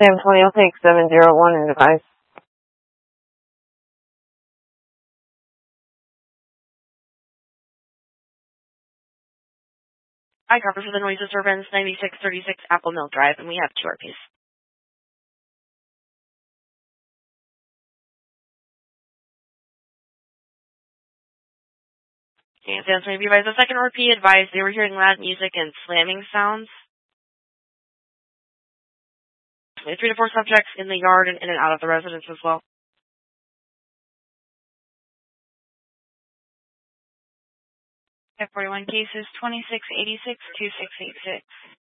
Sam 20, I'll take 701 and advise. I cover for the noise disturbance, 9636 Apple Mill Drive, and we have 2 RPs. And Sam's maybe advised the second RP advised they were hearing loud music and slamming sounds. We have 3 to 4 subjects in the yard and in and out of the residence as well. F41 cases 2686-2686.